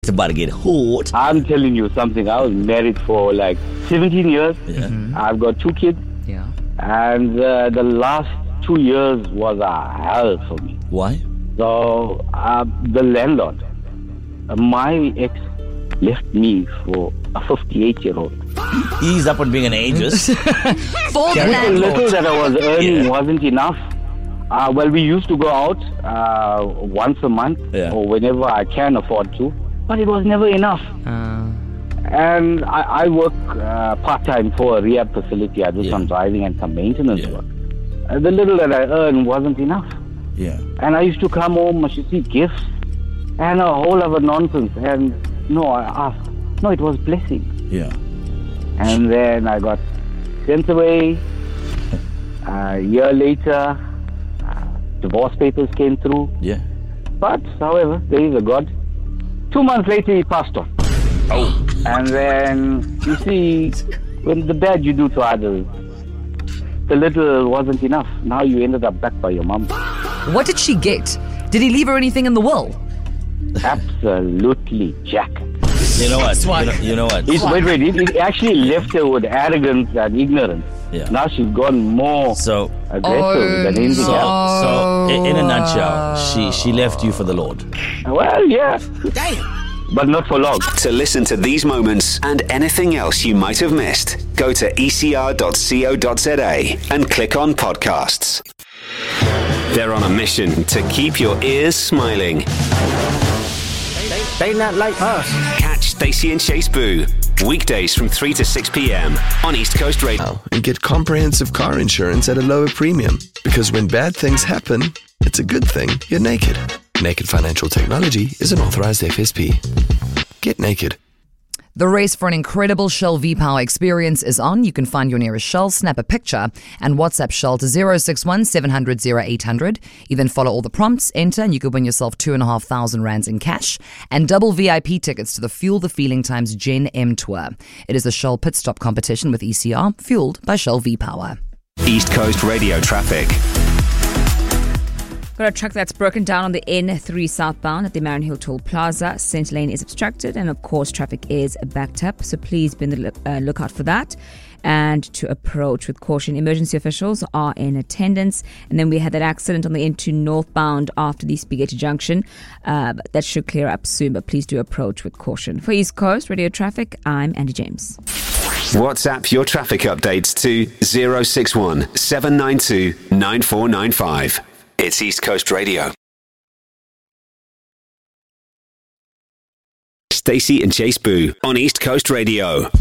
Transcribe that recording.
about to get hot. I'm telling you something. I was married for like 17 years. Yeah. I've got 2 kids. Yeah. And the last 2 years was a hell for me. Why? So the landlord, my ex, left me for a 58-year-old. Ease up on being an ageist. For the The landlord. little that I was earning wasn't enough. Well, we used to go out once a month or whenever I can afford to, but it was never enough. And I work part-time for a rehab facility. I do some driving and some maintenance work. The little that I earned wasn't enough. Yeah. And I used to come home, I should see gifts and a whole other nonsense. And I asked. No, it was blessing. Yeah. And then I got sent away. A year later, divorce papers came through. Yeah. But, however, there is a God. 2 months later, he passed on. Oh. And then, you see, when the bad you do to others, the little wasn't enough. Now you ended up back by your mom. What did she get? Did he leave her anything in the will? Absolutely jack. You know what? You know what? Wait. He actually left her with arrogance and ignorance. Yeah. Now she's gone more aggressive than anything else. So, in a nutshell, she left you for the Lord. Well, yeah. Damn. But not for long. To listen to these moments and anything else you might have missed, go to ecr.co.za and click on podcasts. They're on a mission to keep your ears smiling. They not like us. Catch Stacey and Chase Boo weekdays from 3 to 6 p.m. on East Coast Radio. And get comprehensive car insurance at a lower premium. Because when bad things happen, it's a good thing you're naked. Naked Financial Technology is an authorized FSP. Get naked. The race for an incredible Shell V-Power experience is on. You can find your nearest Shell, snap a picture, and WhatsApp Shell to 061 700 0800. You then follow all the prompts, enter, and you could win yourself 2,500 rands in cash and double VIP tickets to the Fuel the Feeling Times Gen M Tour. It is a Shell pit stop competition with ECR, fueled by Shell V-Power. East Coast Radio traffic. Got a truck that's broken down on the N3 southbound at the Marion Hill Toll Plaza. Centre lane is obstructed and, of course, traffic is backed up. So please be on the lookout for that and to approach with caution. Emergency officials are in attendance. And then we had that accident on the N2 northbound after the Spaghetti Junction. That should clear up soon, but please do approach with caution. For East Coast Radio Traffic, I'm Andy James. WhatsApp your traffic updates to 061 792 9495. It's East Coast Radio. Stacey and Chase Boo on East Coast Radio.